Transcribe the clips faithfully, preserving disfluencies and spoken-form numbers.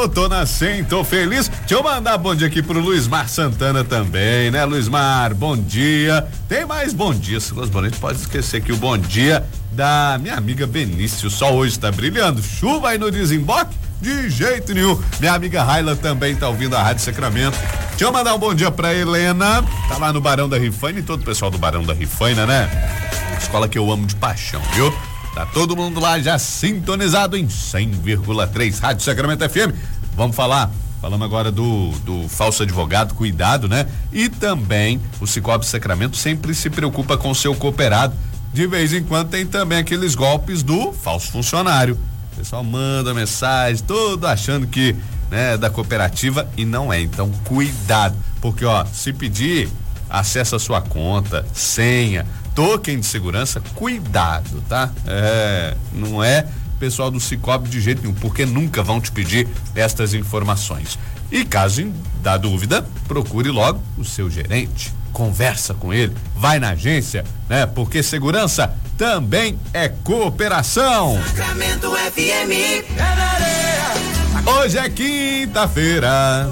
Eu tô na cem, tô feliz. Deixa eu mandar bom dia aqui pro Luizmar Santana também, né, Luizmar? Bom dia. Tem mais bom dia, Silas Bonito, pode esquecer que o bom dia da minha amiga Benício. O sol hoje tá brilhando. Chuva aí no desemboque? De jeito nenhum. Minha amiga Raila também tá ouvindo a Rádio Sacramento. Deixa eu mandar um bom dia pra Helena. Tá lá no Barão da Rifaina e todo o pessoal do Barão da Rifaina, né? Escola que eu amo de paixão, viu? Tá todo mundo lá já sintonizado em cem vírgula três Rádio Sacramento F M. Vamos falar. Falamos agora do, do falso advogado, cuidado, né? E também o Cicobi Sacramento sempre se preocupa com o seu cooperado. De vez em quando tem também aqueles golpes do falso funcionário. O pessoal manda mensagem, todo achando que, né, é da cooperativa e não é. Então, cuidado, porque, ó, se pedir, acessa a sua conta, senha, token de segurança, cuidado, tá? É, não é pessoal do Cicobi de jeito nenhum, porque nunca vão te pedir estas informações. E caso da dúvida, procure logo o seu gerente. Conversa com ele, vai na agência, né? Porque segurança também é cooperação. Sacramento F M. Hoje é quinta-feira.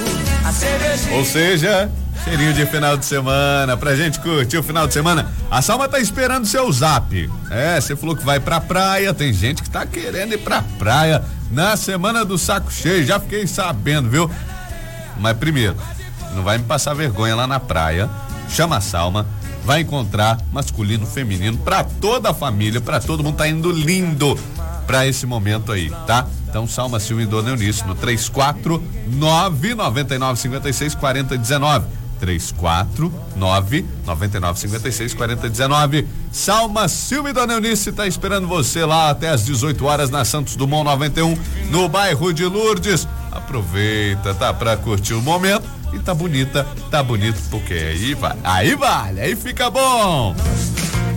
Ou seja, cheirinho de final de semana, pra gente curtir o final de semana. A Salma tá esperando seu zap. É, você falou que vai pra praia, tem gente que tá querendo ir pra praia na semana do saco cheio, já fiquei sabendo, viu? Mas primeiro, não vai me passar vergonha lá na praia. Chama a Salma, vai encontrar masculino, feminino, pra toda a família, pra todo mundo, tá indo lindo pra esse momento aí, tá? Então, Salma Silva e Dona Eunice no três quatro nove, nove nove cinco seis, quatro zero um nove. três quatro nove, nove nove cinco seis, quatro zero um nove. Salma Silva e Dona Eunice tá esperando você lá até às dezoito horas na Santos Dumont noventa e um, no bairro de Lourdes. Aproveita, tá? Pra curtir o momento. E tá bonita, tá bonito, porque aí vai, aí vale, aí fica bom.